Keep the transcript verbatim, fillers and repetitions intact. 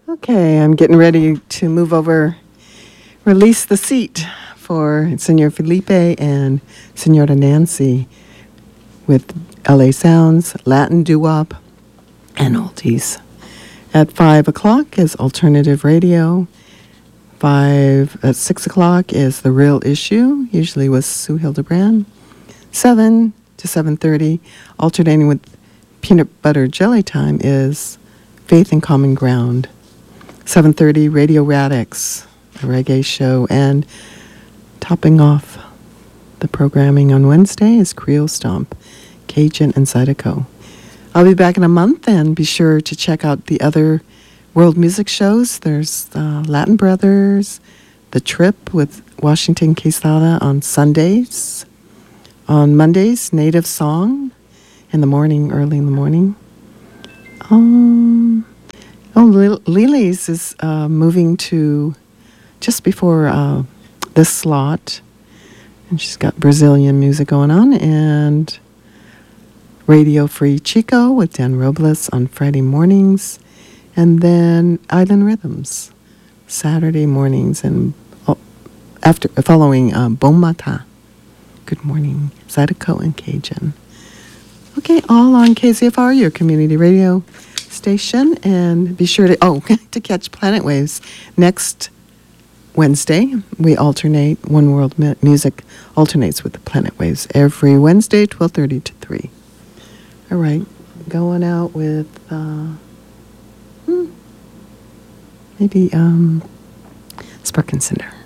Okay, I'm getting ready to move over, release the seat for Senor Felipe and Senora Nancy with L A Sounds, Latin doo-wop, and oldies. At five o'clock is Alternative Radio. Five at six o'clock is The Real Issue, usually with Sue Hildebrand. Seven to seven thirty, alternating with Peanut Butter Jelly Time, is Faith and Common Ground. seven thirty, Radio Radix, a reggae show, and topping off the programming on Wednesday is Creole Stomp, Cajun and Zydeco. I'll be back in a month, and be sure to check out the other world music shows. There's uh, Latin Brothers, The Trip with Washington Quesada on Sundays. On Mondays, Native Song in the morning, early in the morning. Um, oh, Lil- Lily's is uh, moving to just before uh, this slot. And she's got Brazilian music going on. And Radio Free Chico with Dan Robles on Friday mornings. And then Island Rhythms, Saturday mornings. And oh, after following uh, Bon Matin. Good morning, Zydeco and Cajun. Okay, all on K Z F R, your community radio station. And be sure to, oh, to catch Planet Waves next Wednesday. We alternate, One World mu- Music alternates with the Planet Waves every Wednesday, twelve thirty to three. All right, going out with, uh, hmm, maybe um, Spark and Cinder.